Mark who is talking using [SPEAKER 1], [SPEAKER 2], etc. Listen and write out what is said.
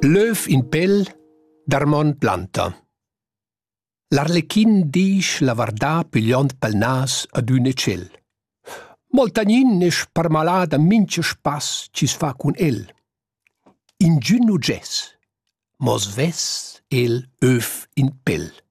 [SPEAKER 1] L'öf in pel d'Armand Planta. L'arlechin disch la vardà pigliond pel nas ad un ecel. Moltagnin e sparmalà da mincha spass ci sfa cun el. In giun nu gess, mos vess el öf in pel.